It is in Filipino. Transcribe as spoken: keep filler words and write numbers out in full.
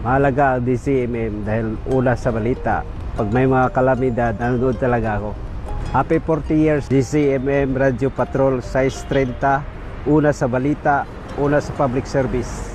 Mahalaga ang D C M M dahil una sa balita. Pag may mga kalamidad, nanonood talaga ako. Happy forty years D C M M Radio Patrol, size thirty, una sa balita, una sa public service.